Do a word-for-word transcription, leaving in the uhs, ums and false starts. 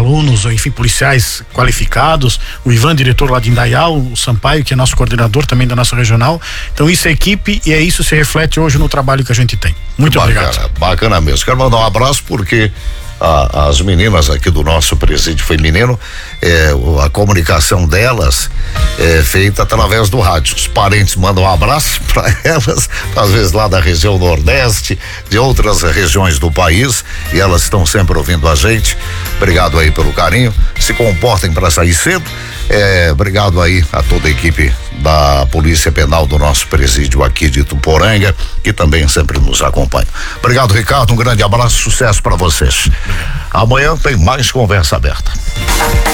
alunos, enfim, policiais qualificados, o Ivan, diretor lá de Indaial, o Sampaio, que é nosso coordenador também da nossa regional. Então isso é equipe e é isso se reflete hoje no trabalho que a gente tem. Muito bacana, obrigado. Bacana mesmo. Quero mandar um abraço porque A, as meninas aqui do nosso presídio feminino, é, a comunicação delas é feita através do rádio. Os parentes mandam um abraço para elas, às vezes lá da região Nordeste, de outras regiões do país, e elas estão sempre ouvindo a gente. Obrigado aí pelo carinho. Se comportem para sair cedo. É, obrigado aí a toda a equipe da Polícia Penal do nosso presídio aqui de Ituporanga, que também sempre nos acompanha. Obrigado, Ricardo, um grande abraço, sucesso para vocês. Amanhã tem mais Conversa Aberta.